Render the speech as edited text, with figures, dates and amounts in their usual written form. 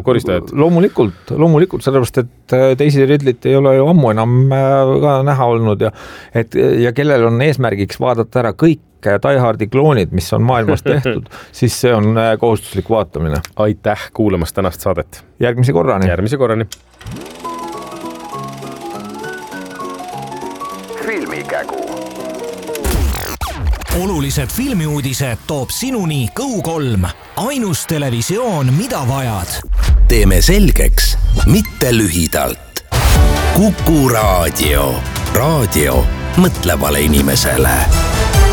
koristajad? Loomulikult, sellepärast, et Daisy Ridley't ei ole ju ammu enam ka näha olnud ja kellel on eesmärgiks vaadata ära kõik Die Hardi kloonid, mis on maailmas tehtud, siis see on kohustuslik vaatamine. Aitäh kuulamast tänast saadet. Järgmise korrani. Filmikägu. Olulised filmiuudised toob sinuni Go3. Ainus televisioon, mida vajad. Teeme selgeks, mitte lühidalt. Kuku Raadio. Raadio mõtlevale inimesele.